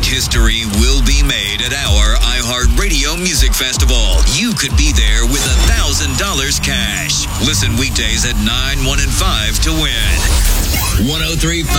History will be made at our iHeartRadio Music Festival. You could be there with $1,000 cash. Listen weekdays at 9, 1, and 5 to win. 103.5